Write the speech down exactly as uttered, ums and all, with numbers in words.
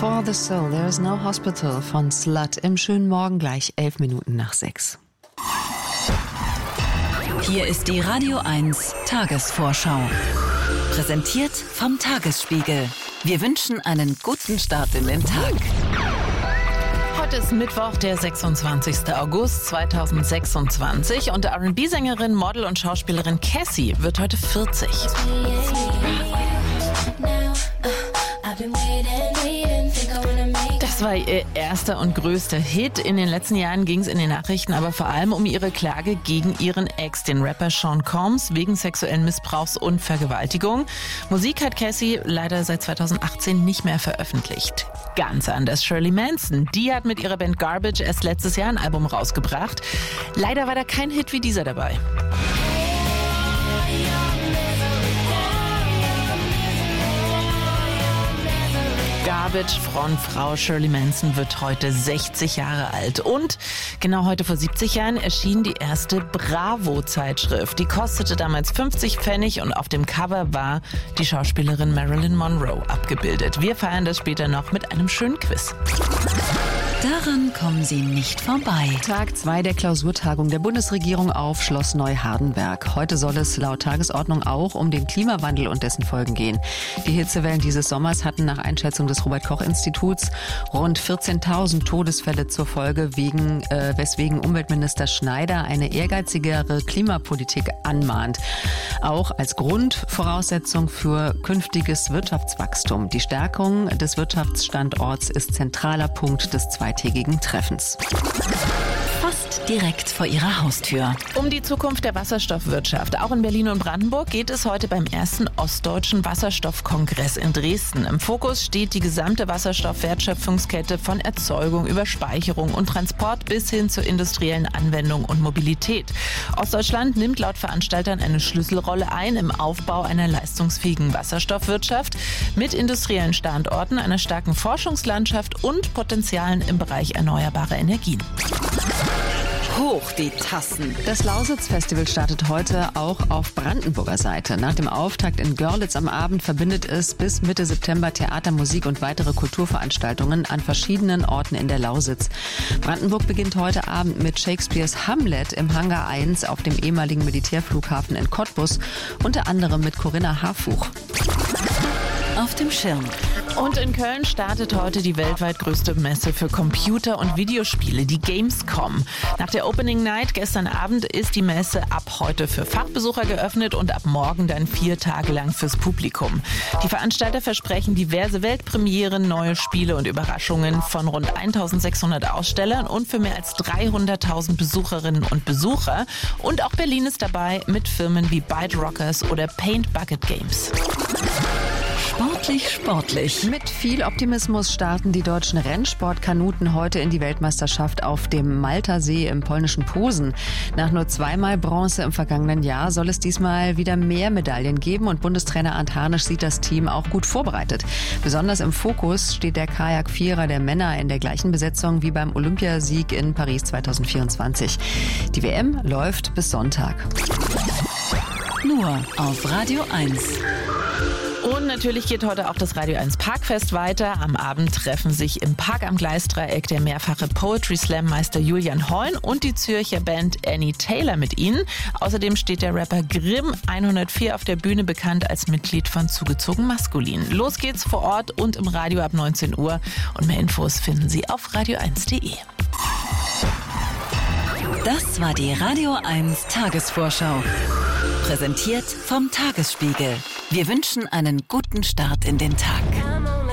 For the Soul, There is No Hospital von Slut im schönen Morgen, gleich elf Minuten nach sechs. Hier ist die Radio eins Tagesvorschau. Präsentiert vom Tagesspiegel. Wir wünschen einen guten Start in den Tag. Heute ist Mittwoch, der sechsundzwanzigster August zweitausendsechsundzwanzig und R and B-Sängerin, Model und Schauspielerin Cassie wird heute vierzig. Das war ihr erster und größter Hit. In den letzten Jahren ging es in den Nachrichten aber vor allem um ihre Klage gegen ihren Ex, den Rapper Sean Combs, wegen sexuellen Missbrauchs und Vergewaltigung. Musik hat Cassie leider seit zweitausendachtzehn nicht mehr veröffentlicht. Ganz anders Shirley Manson. Die hat mit ihrer Band Garbage erst letztes Jahr ein Album rausgebracht. Leider war da kein Hit wie dieser dabei. Garbage-Frontfrau Shirley Manson wird heute sechzig Jahre alt. Und genau heute vor siebzig Jahren erschien die erste Bravo-Zeitschrift. Die kostete damals fünfzig Pfennig und auf dem Cover war die Schauspielerin Marilyn Monroe abgebildet. Wir feiern das später noch mit einem schönen Quiz. Daran kommen Sie nicht vorbei. Tag zwei der Klausurtagung der Bundesregierung auf Schloss Neuhardenberg. Heute soll es laut Tagesordnung auch um den Klimawandel und dessen Folgen gehen. Die Hitzewellen dieses Sommers hatten nach Einschätzung des Robert-Koch-Instituts rund vierzehntausend Todesfälle zur Folge, wegen, äh, weswegen Umweltminister Schneider eine ehrgeizigere Klimapolitik anmahnt. Auch als Grundvoraussetzung für künftiges Wirtschaftswachstum. Die Stärkung des Wirtschaftsstandorts ist zentraler Punkt des zweitägigen Treffens. Fast direkt vor Ihrer Haustür. Um die Zukunft der Wasserstoffwirtschaft. Auch in Berlin und Brandenburg geht es heute beim ersten Ostdeutschen Wasserstoffkongress in Dresden. Im Fokus steht die gesamte Wasserstoffwertschöpfungskette von Erzeugung über Speicherung und Transport bis hin zur industriellen Anwendung und Mobilität. Ostdeutschland nimmt laut Veranstaltern eine Schlüsselrolle ein im Aufbau einer leistungsfähigen Wasserstoffwirtschaft mit industriellen Standorten, einer starken Forschungslandschaft und Potenzialen im Bereich erneuerbare Energien. Hoch die Tassen. Das Lausitz-Festival startet heute auch auf Brandenburger Seite. Nach dem Auftakt in Görlitz am Abend verbindet es bis Mitte September Theater, Musik und weitere Kulturveranstaltungen an verschiedenen Orten in der Lausitz. Brandenburg beginnt heute Abend mit Shakespeares Hamlet im Hangar eins auf dem ehemaligen Militärflughafen in Cottbus, unter anderem mit Corinna Harfuch. Auf dem Schirm. Und in Köln startet heute die weltweit größte Messe für Computer- und Videospiele, die Gamescom. Nach der Opening Night gestern Abend ist die Messe ab heute für Fachbesucher geöffnet und ab morgen dann vier Tage lang fürs Publikum. Die Veranstalter versprechen diverse Weltpremieren, neue Spiele und Überraschungen von rund eintausendsechshundert Ausstellern und für mehr als dreihunderttausend Besucherinnen und Besucher. Und auch Berlin ist dabei mit Firmen wie Byte Rockers oder Paint Bucket Games. Sportlich, sportlich. Mit viel Optimismus starten die deutschen Rennsportkanuten heute in die Weltmeisterschaft auf dem Maltersee im polnischen Posen. Nach nur zweimal Bronze im vergangenen Jahr soll es diesmal wieder mehr Medaillen geben und Bundestrainer Arndt Harnisch sieht das Team auch gut vorbereitet. Besonders im Fokus steht der Kajak-Vierer der Männer in der gleichen Besetzung wie beim Olympiasieg in Paris zweitausendvierundzwanzig. Die W M läuft bis Sonntag. Nur auf Radio eins. Und natürlich geht heute auch das Radio eins Parkfest weiter. Am Abend treffen sich im Park am Gleisdreieck der mehrfache Poetry Slam Meister Julian Hollen und die Zürcher Band Annie Taylor mit ihnen. Außerdem steht der Rapper Grimm hundertvier auf der Bühne, bekannt als Mitglied von Zugezogen Maskulin. Los geht's vor Ort und im Radio ab neunzehn Uhr. Und mehr Infos finden Sie auf radio eins punkt de. Das war die Radio eins Tagesvorschau. Präsentiert vom Tagesspiegel. Wir wünschen einen guten Start in den Tag.